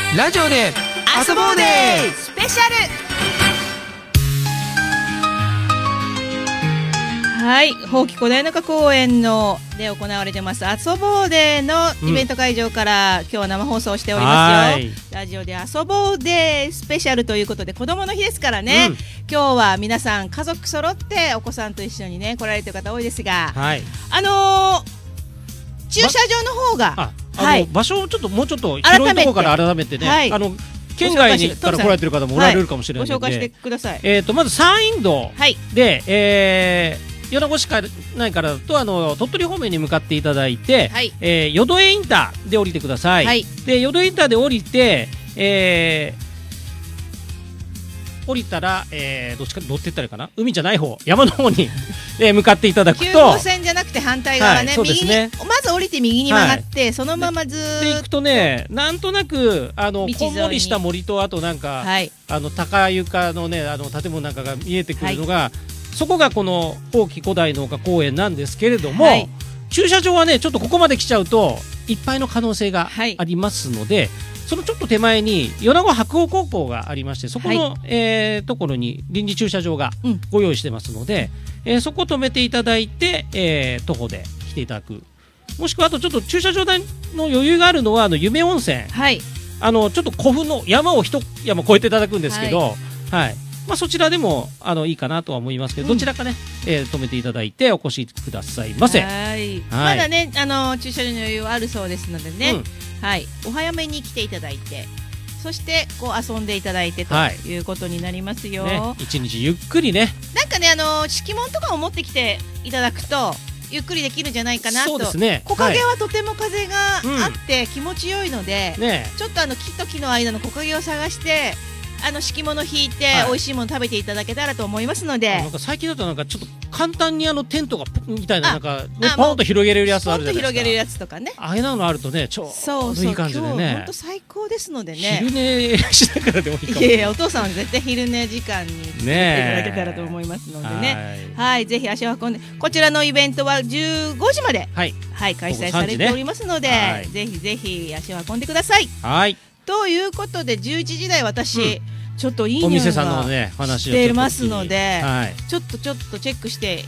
ラジオで遊ぼうでスペシャル。はい、宝木小平中公園ので行われてます遊ぼうでのイベント会場から、今日は生放送しておりますよ。ラジオで遊ぼうでスペシャルということで、子供の日ですからね、今日は皆さん家族揃ってお子さんと一緒にね来られてる方多いですが、駐車場の方が場所をちょっともうちょっと広いところから改めてね、県外から来られてる方もおられるかもしれないので、 ご紹介してください。 まず山陰道で、米子市内からだと鳥取方面に向かっていただいて、淀江インターで降りてください。で淀江インターで降りて、降りたら、どっちか乗ってったらいいかな、海じゃない方、山の方に向かっていただくと、 9号線じゃなくて反対側ね、右にまず降りて右に曲がって、そのままずーっと行くとね、なんとなくこんもりした森と、あとなんか、高床のね建物なんかが見えてくるのが、そこがこの宝木古代農家公園なんですけれども、駐車場はねちょっとここまで来ちゃうといっぱいの可能性がありますので、そのちょっと手前に米子白鴎高校がありまして、そこの、ところに臨時駐車場がご用意してますので、そこを止めていただいて、徒歩で来ていただく、もしくはあとちょっと駐車場代の余裕があるのは夢温泉、ちょっと古墳の山を一山越えていただくんですけど、そちらでもいいかなとは思いますけど、どちらかね、止めていただいてお越しくださいませ。 まだね駐車場の余裕はあるそうですのでね、お早めに来ていただいて、そしてこう遊んでいただいてということになりますよ。 一日ゆっくりね、 なんかね敷物とかを持ってきていただくとゆっくりできるんじゃないかなと。 そうですね、 木陰はとても風があって気持ちよいので、ちょっと木と木の間の木陰を探して敷物引いて美味しいもの食べていただけたらと思いますので、 なんか最近だとなんかちょっと簡単にテントがみたいな、なんかポンと広げれるやつあるじゃないですか。 ポンと広げれるやつとかね、 あれなのあるとね、ちょうどいい感じでね。 今日本当最高ですのでね、 昼寝しながらでもいいかも。 いやいや、お父さんは絶対昼寝時間に作っていただけたらと思いますのでね、ぜひ足を運んで、こちらのイベントは15時まで開催されておりますので、ぜひぜひ足を運んでください。ということで11時台私、ちょっといい匂いがしてますので、ちょっとチェックして